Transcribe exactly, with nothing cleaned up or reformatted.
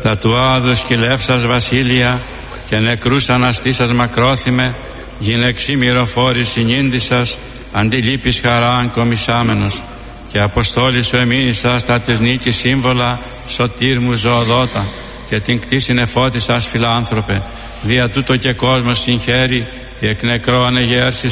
τα του άδους κυλεύσας βασίλεια και νεκρούς αναστήσας μακρόθυμε, γυναιξή μυροφόρης συνήντησας, αντιλήπης χαράν κομισάμενος, και αποστόλης σου εμήνησας τα της νίκης σύμβολα, σωτήρ μου ζωοδότα, και την κτήσιν εφώτισας φιλάνθρωπε, δια τούτο και κόσμος συγχαίρει, και εκ νεκρών εγέρσης